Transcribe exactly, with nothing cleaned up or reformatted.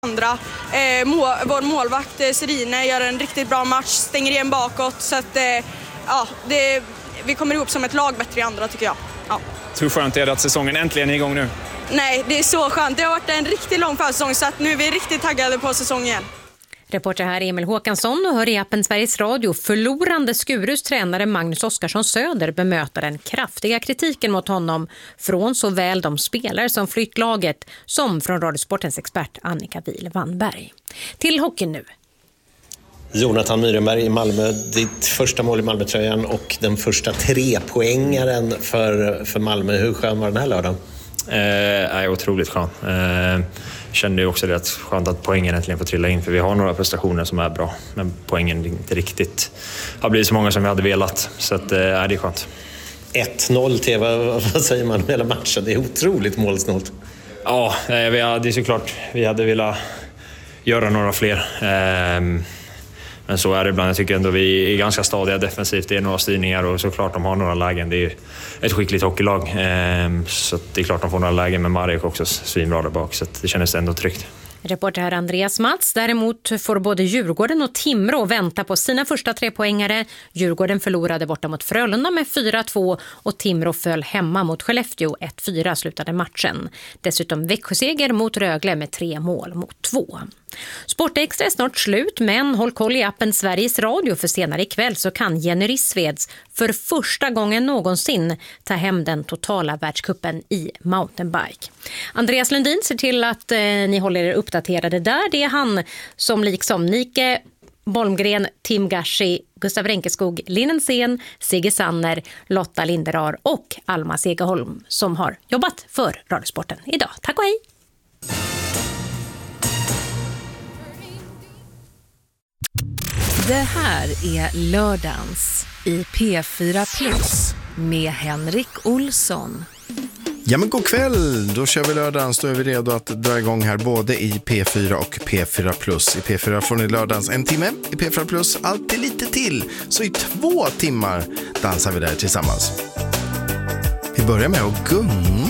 andra. Eh, må, vår målvakt eh, Serine gör en riktigt bra match, stänger igen bakåt, så att eh, ja, det, vi kommer ihop som ett lag bättre i andra, tycker jag. Ja. Hur skönt är det att säsongen äntligen är igång nu? Nej, det är så skönt. Det har varit en riktigt lång försäsong, så att nu är vi riktigt taggade på säsongen. Reporter här Emil Håkansson, och hör i appen Sveriges Radio. Förlorande Skurus tränare Magnus Oskarsson Söder bemöter den kraftiga kritiken mot honom från såväl de spelare som flyttlaget som från Radiosportens expert Annika Wihl-Wannberg. Till hockeyn nu. Jonathan Myrenberg i Malmö, ditt första mål i Malmötröjan och den första trepoängaren för, för Malmö. Hur skön var den här lördagen? Eh, är otroligt skön. Eh, kände ju också det att skönt att poängen äntligen får trilla in, för vi har några prestationer som är bra, men poängen inte riktigt har blivit så många som vi hade velat, så att, eh, det är skönt. ett noll till, vad, vad säger man om hela matchen? Det är otroligt målsnålt. Ja, vi hade såklart, vi hade velat göra några fler. Eh, Men så är det ibland. Jag tycker ändå vi är ganska stadiga defensivt. Det är några styrningar och såklart de har några lägen. Det är ett skickligt hockeylag. Så det är klart de får några lägen, med Marek också svinbra där bak. Så det känns ändå tryggt. Reporter här Andreas Mats. Däremot får både Djurgården och Timrå vänta på sina första tre poängare. Djurgården förlorade borta mot Frölunda med fyra två och Timrå föll hemma mot Skellefteå. ett fyra slutade matchen. Dessutom Växjöseger mot Rögle med tre mål mot två. Sportextra är snart slut, men håll koll i appen Sveriges Radio, för senare ikväll så kan Jenny Rissveds för första gången någonsin ta hem den totala världscupen i mountainbike. Andreas Lundin ser till att eh, ni håller er uppdaterade där. Det är han som liksom Nike Bolmgren, Tim Gashi, Gustav Renkeskog, Linnensen, Sigge Sanner, Lotta Linderar och Alma Segerholm som har jobbat för Radiosporten idag. Tack och hej! Det här är Lördagens i P fyra Plus med Henrik Olsson. Ja, men god kväll, då kör vi Lördagens. Då är vi redo att dra igång här både i P fyra och P fyra Plus. I P fyra får ni Lördagens en timme, i P fyra Plus alltid lite till. Så i två timmar dansar vi där tillsammans. Vi börjar med att gunga.